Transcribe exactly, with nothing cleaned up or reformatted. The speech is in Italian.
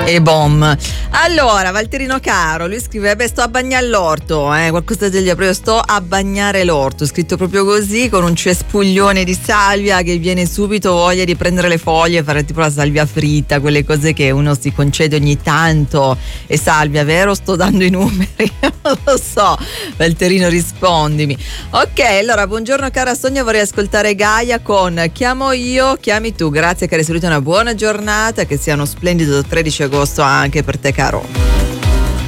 E bom. Allora, Valterino caro, lui scrive: beh, sto a bagnare l'orto, eh, qualcosa degli proprio sto a bagnare l'orto, scritto proprio così, con un cespuglione di salvia che viene subito voglia di prendere le foglie e fare tipo la salvia fritta, quelle cose che uno si concede ogni tanto. E salvia, vero? Sto dando i numeri, non lo so. Valterino, rispondimi. Ok, allora, buongiorno cara Sonia, vorrei ascoltare Gaia con Chiamo io, chiami tu. Grazie, cari saluti, una buona giornata, che sia uno splendido tredici agosto anche per te caro.